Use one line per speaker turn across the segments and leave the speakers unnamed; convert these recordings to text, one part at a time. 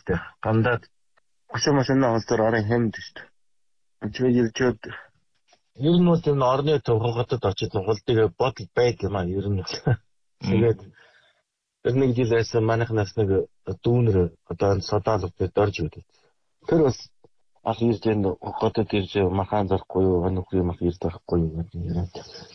дээ. Гандаад машина холцоор орон хэмд шүү дээ. Тэгээд ирчээд ер нь бол энэ орны төвхөд очиж нугалдыг бодол байд юм аа ер нь. Тэгээд нэг жилээс манайхнаас нэг дүүнэр одоо содалгад дорж өгдөө. Тэр бас ах ирж энэ хотод ирж махан зарахгүй юу, нөхрий мах ирж байхгүй юу гэдэг яриад.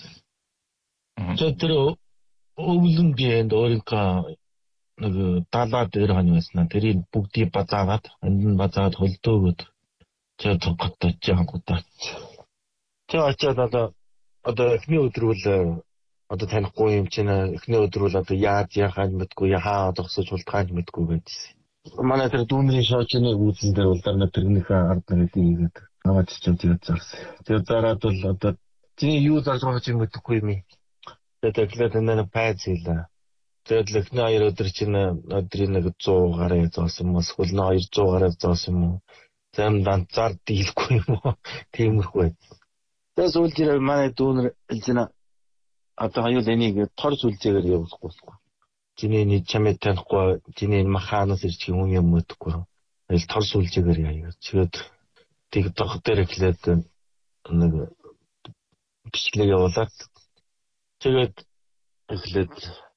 Тэр өвлөн биэнд өөрийнхөө нэг далаа дээр ханьваснаа тэрийг бүгдийг базаагаад энэ базаад хөлдөөгөөд тэр хотод жаагуудаа. Тэр очиад одоо эхний өдрүүл одоо танихгүй юм чинь эхний өдрүүл одоо яаж яхаад мэдгүй яхаа одогсож хултгаанд мэдгүй байдсан. Манай тэр дүүнрийн шоочны үүсэн дээр бол дараа тэрнийхээ ард нэг ийгээд аваад чичээд тэгээд зарсан. Тэгээд зараад бол одоо чиний юу зарж байгаа ч юм мэдэхгүй юм. Тэгээд энэ пайц хийлээ. Тэгээд эхний 2 өдөр чинь өдрийн нэг 100 гараа зоосон юм уу? Эсвэл 200 гараа зоосон юм уу? Зам данцаар дийлэхгүй юм уу? Тиймэрхүү байд. Тэгээд сүүлдээ манай дүүнэр элжина одоо аюул энийг тор сүлжээгээр явуулахгүй. Чиний чамд танихгүй, чиний маханаас ирж хүн юм мэдхгүй. Ил тор сүлжээгээр яа. Тэгээд тэг дох дээр эхлээд нэг бичлэг явуулаад тэгээд эхлээд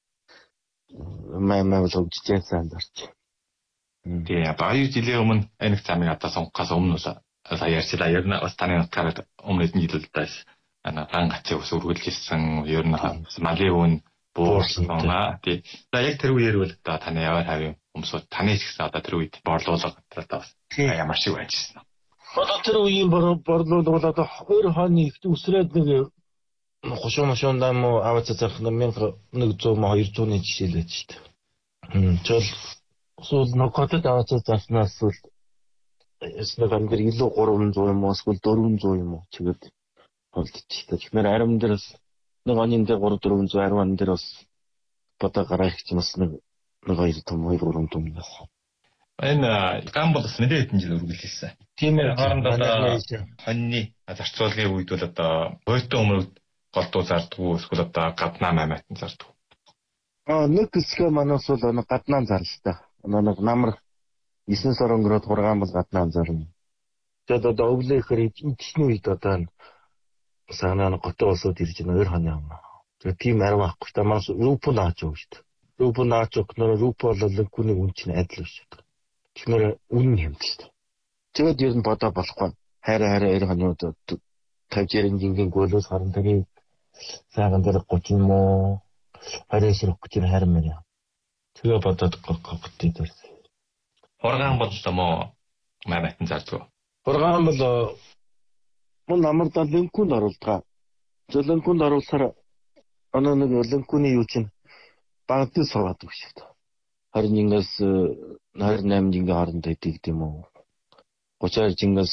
маа логчтэй сандарч.
Тэгээ баяр жилийн өмнө энэ замыг одоо сонгохоос өмнө сая ярьчлаа. Ер нь бас таны утгаараа өмнөд нь жилдээс ган гацыг ус үргэлж ирсэн. Ер нь Маливын буурсан. Тий. За яг тэр үеэр бол одоо таны яваар хавийн өмсөд таны ч гэсэн одоо тэр үед борлуулга одоо бас ямар шиг байжсэн.
Одоо тэр үеийн борлуулга бол одоо 2 хооны ихт үсрээд нэг хошоон дам аваад цацах 1100 200-ны жишээлээ ч дээ. Жол сул нөхөд аваад цацснаас бол эсвэл андэр илүү 300 юм уу эсвэл 400 юм уу чигэд болдчих. Тэгэхээр ариун дээр бас нэг онын дээр 300 ариун дээр бас бодоо гараа их ч бас нэг 2 том 2 3 том бас.
Энэ гамбол бас нэлээд хэдэн жил үргэлжилсэн. Тийм ээ хоорондоо хоньны зарцуулгын үед бол одоо хойтой өмнөд голдуу зардггүй эсвэл одоо гаднаа мамаатан зардггүй.
Нэг хэсгээ манаас бол гаднаа зарлаа. Нэг намар 9 сар өнгөрөөд 6 бол гаднаа зарна. Тэгээд одоо өвлөөхөр ичний үед одоо санаа готоо усууд ирж байна 2 хоног юм. Тэгээд тийм арив авахгүй та манаас рупо наач өгч шүү дээ. Рупо наач өгнөр рупо бол лүкүний үн чинь адил шүү дээ. Тэгэхээр үн хэмт шүү дээ. Тэгээд ер нь бодоо болохгүй. Хайраа 2 хоног 50 жингийн гөлөөс харан тэрийг сайхан дээр 30 муу харьяасрах гэж харин мэрэ. Тэгээ бодоод гогдтий дээр.
Хургаан бол моо мамаатан зардгүй.
Хургаан бол мөн намардаа линкүнд оруулдаг. Линкүнд оруулсаар нэг линкүний юу чинь багтд суугаад үг шүү дээ. 21-ээс 28 жингийн хооронд идэг гэдэм үү. 30 жингээс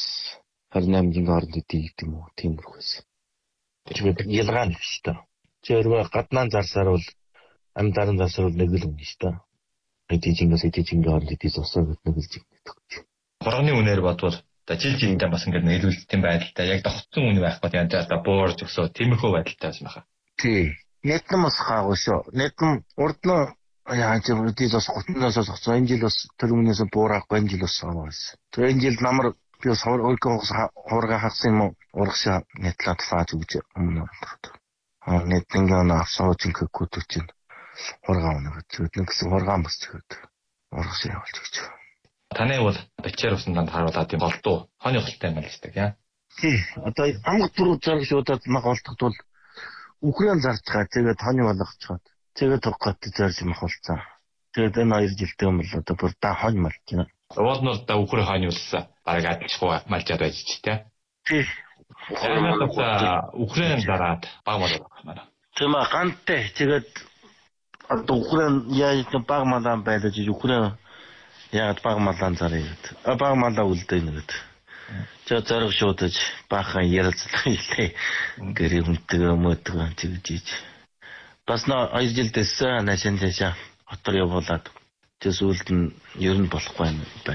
28 жингийн хооронд идэг гэдэм үү. Тиймэрхүү байсан. Тэгээд ялгаа нь шүү дээ. Тэрвээ гаднаа зарсаар бол амьдаран зарсаар бол нэг л үнэ шүү дээ. Эдийн жингээс эдийн жингийн хооронд идэг засаа гэдэг нэг л жиг гэдэг.
Хоргоны үнээр бодвол жилдээ бас ингээд нийлүүлэлтийн байдалтай яг тогтсон үн байхгүй тийм одоо буурж өсөө тиймэрхүү байдалтай байсан байна.
Тий. Нэтэн бас хаагүй шүү. Нэтэн урд нь яаж үдээс бас хотноос зогсоо энэ жил бас тэр өмнөөс буурахгүй энэ жил бас байгаа байсан. Тэр энэ жил намар би бас хурга хагсан юм уу урагшаа нэтлээ тааж өгч өмнө. Нэтэнгийн авсаач ингээкүүд чинь хурга өнөг чөд нэг гэсэн хургаан бас чөд урагшаа явуулж өгч.
Таны бол бачаар усан данд харуулаад юм болдоо хооны холтой юм байна шүү дээ.
Тий. Одоо амгт бүрүү зарах шуудаад мах болтогд бол Украин зарж байгаа. Тэгээд хооны болгож чад. Тэгээд тоггот зарж мах болцсон. Тэгээд энэ 2 жилдээ юм бол одоо бүр та хонь мал чинь.
Уул нь одоо Украин хооны улсаа бараг адилшгүй малжаад байж ч тий.
Тий.
Украин дараад баг мал байна.
Тийм аа гантай. Тэгээд одоо Украин яаж баг малан байлж Украин яг баг малан зарыг. Баг малаа үлдээ нэгэд. За зарах шуудаж баахан ярилцлаа хэлээ. Гэрээ хүнтэйгээ мөдгөө тэгжиж. Бас 2 жилдээс наашин дэшаа хотор явуулаад. Тэсүүлд нь ер нь болохгүй юм.